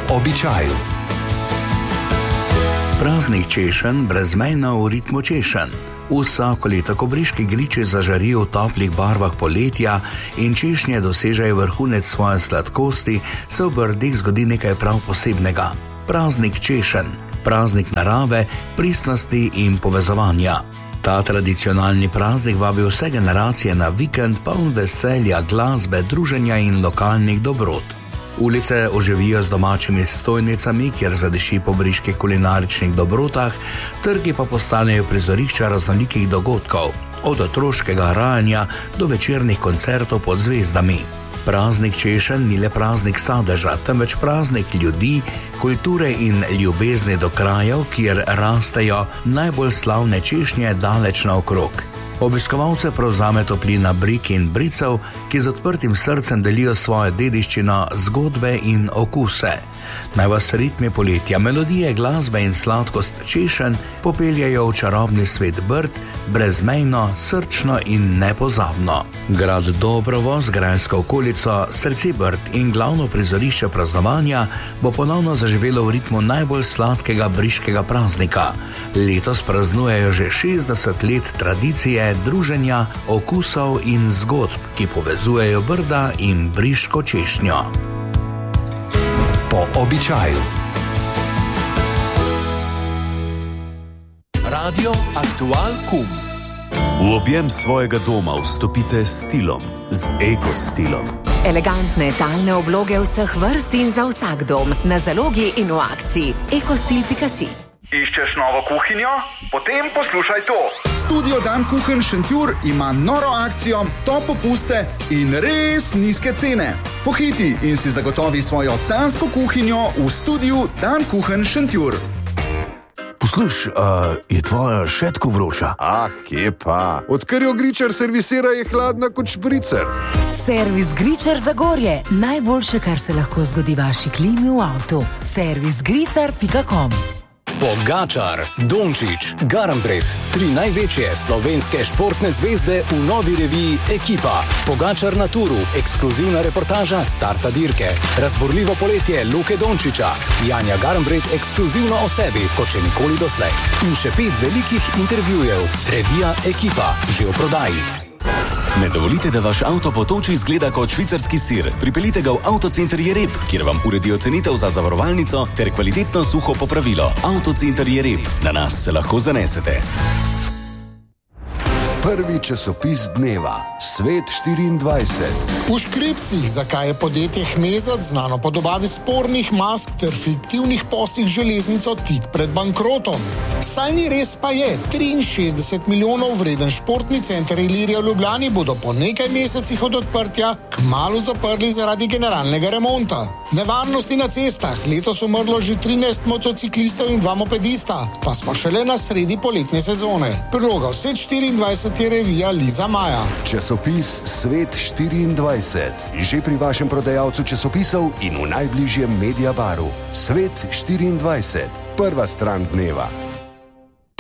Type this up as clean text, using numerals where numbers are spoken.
običaju. Praznik češenj brezmejno v ritmu češenj. Vsako leto, ko briški griči zažarijo v toplih barvah poletja in češnje dosežejo vrhunec svoje sladkosti, se v Brdih zgodi nekaj prav posebnega. Praznik češenj, praznik narave, pristnosti in povezovanja. Ta tradicionalni praznik vabi vse generacije na vikend poln veselja, glasbe, druženja in lokalnih dobrot. Ulice oživijo z domačimi stojnicami, kjer zadeši po briških kulinaričnih dobrotah, trgi pa postanejo prizorišča raznolikih dogodkov, od otroškega rajanja do večernih koncertov pod zvezdami. Praznik češenj ni le praznik sadeža, temveč praznik ljudi, kulture in ljubezni do krajev, kjer rastejo najbolj slavne češnje daleč naokrog. Obiskovalce prevzame toplina brik in bricev, ki z odprtim srcem delijo svojo dediščino, zgodbe in okuse. Naj vas ritmi poletja, melodije, glasbe in sladkost češenj popeljajo v čarobni svet Brd, brezmejno, srčno in nepozabno. Grad Dobrovo z grajsko okolico, srce Brd in glavno prizorišče praznovanja bo ponovno zaživelo v ritmu najbolj sladkega briškega praznika. Letos praznujejo že 60 let tradicije, druženja, okusov in zgodb, ki povezujejo Brda in briško češnjo. Po običaju. Radio Aktual Kum. V objem svojega doma vstopite s stilom, z ekostilom. Elegantne talne obloge vseh vrst in za vsak dom, na zalogi in v akciji. ekostil.si. Iščeš novo kuhinjo? Potem poslušaj to. Studio Dan Kuchen Šentjur ima noro akcijo, top popuste in res nizke cene. Pohiti in si zagotovi svojo sansko kuhinjo v studiu Dan Kuchen Šentjur. Posluš, je tvoja še tako vroča? Kje pa? Odkar jo Gričar servisira, je hladna kot špricer. Servis Gričar Zagorje. Najboljše, kar se lahko zgodi vaši klimi v avtu. servisgricar.com. Pogačar, Dončić, Garnbret, 3 največje slovenske športne zvezde v novi reviji Ekipa. Pogačar na turu, ekskluzivna reportaža starta dirke. Razborljivo poletje Luke Dončića, Janja Garnbret ekskluzivno o sebi, kot še nikoli doslej. In še 5 velikih intervjujev. Revija Ekipa, že v prodaji. Ne dovolite, da vaš avto po toči izgleda kot švicarski sir. Pripeljite ga v Avtocenter Jereb, kjer vam uredijo cenitev za zavarovalnico ter kvalitetno suho popravilo. Avtocenter Jereb. Na nas se lahko zanesete. Prvi časopis dneva, Svet 24. V škripcih, zakaj je podjetje Hmezat znano po dobavi spornih mask ter fiktivnih postih železnico tik pred bankrotom. Saj ni res, pa je, 63 milijonov vreden športni center Ilirija v Ljubljani bodo po nekaj mesecih od odprtja kmalu zaprli zaradi generalnega remonta. Nevarnosti na cestah, letos umrlo že 13 motociklistov in 2 mopedista, pa smo šele na sredi poletne sezone. Priloga Svet 24 je revija Liza Maja. Časopis Svet 24. Že pri vašem prodajalcu časopisov in v najbližjem Mediabaru. Svet 24. Prva stran dneva.